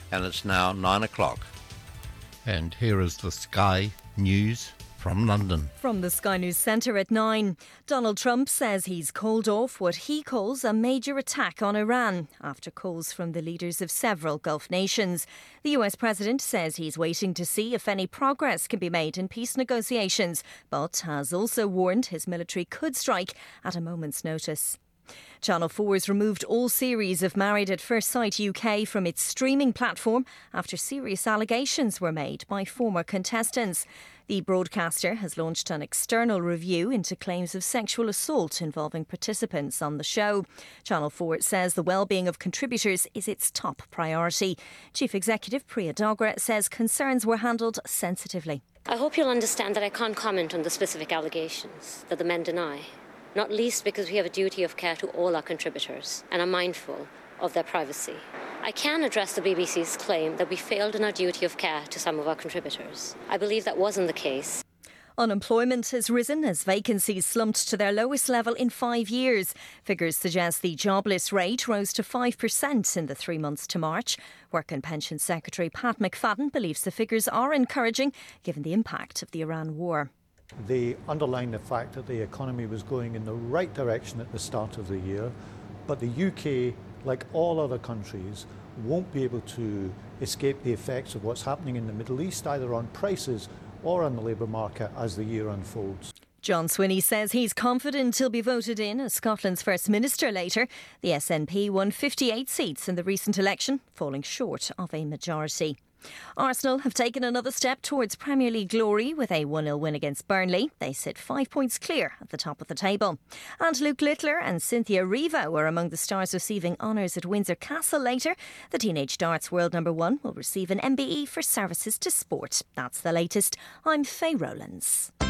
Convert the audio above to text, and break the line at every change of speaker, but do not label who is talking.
and it's now 9 o'clock.
And here is the Sky News from London.
From the Sky News Centre at 9, Donald Trump says he's called off what he calls a major attack on Iran after calls from the leaders of several Gulf nations. The US President says he's waiting to see if any progress can be made in peace negotiations, but has also warned his military could strike at a moment's notice. Channel 4's removed all series of Married at First Sight UK from its streaming platform after serious allegations were made by former contestants. The broadcaster has launched an external review into claims of sexual assault involving participants on the show. Channel 4 says the well-being of contributors is its top priority. Chief Executive Priya Dogra says concerns were handled sensitively.
I hope you'll understand that I can't comment on the specific allegations that the men deny. Not least because we have a duty of care to all our contributors and are mindful of their privacy. I can address the BBC's claim that we failed in our duty of care to some of our contributors. I believe that wasn't the case.
Unemployment has risen as vacancies slumped to their lowest level in 5 years. Figures suggest the jobless rate rose to 5% in the 3 months to March. Work and Pension Secretary Pat McFadden believes the figures are encouraging given the impact of the Iran war.
They underlined the fact that the economy was going in the right direction at the start of the year, but the UK, like all other countries, won't be able to escape the effects of what's happening in the Middle East, either on prices or on the labour market as the year unfolds.
John Swinney says he's confident he'll be voted in as Scotland's First Minister later. The SNP won 58 seats in the recent election, falling short of a majority. Arsenal have taken another step towards Premier League glory with a 1-0 win against Burnley. They sit 5 points clear at the top of the table. And Luke Littler and Cynthia Erivo were among the stars receiving honours at Windsor Castle later. The teenage darts world number 1 will receive an MBE for services to sport. That's the latest. I'm Faye Rowlands.